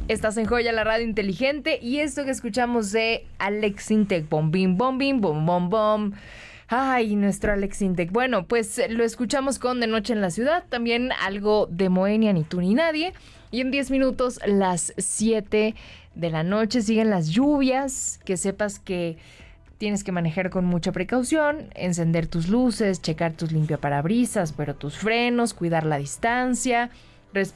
Estás en Joya, la radio inteligente, y esto que escuchamos de Alex Intec, bom, bim, bom, bim, bom, bom, bom. Ay, nuestro Alex Intec. Bueno, pues lo escuchamos con De Noche en la Ciudad, también algo de Moenia, Ni tú ni nadie. Y en 10 minutos, las 7 de la noche, siguen las lluvias. Que sepas que tienes que manejar con mucha precaución, encender tus luces, checar tus limpiaparabrisas, pero tus frenos, cuidar la distancia.